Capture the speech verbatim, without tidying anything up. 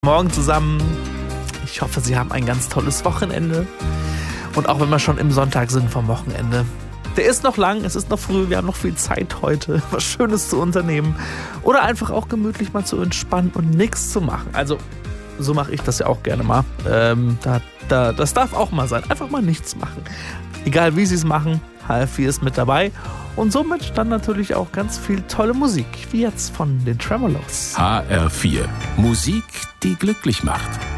Morgen zusammen. Ich hoffe, Sie haben ein ganz tolles Wochenende. Und auch wenn wir schon im Sonntag sind vom Wochenende. Der ist noch lang, es ist noch früh, wir haben noch viel Zeit heute, was Schönes zu unternehmen. Oder einfach auch gemütlich mal zu entspannen und nichts zu machen. Also, so mache ich das ja auch gerne mal. Ähm, da, da, das darf auch mal sein. Einfach mal nichts machen. Egal wie Sie es machen, H R vier ist mit dabei. Und somit dann natürlich auch ganz viel tolle Musik, wie jetzt von den Tremolos. H R vier. Musik, die glücklich macht.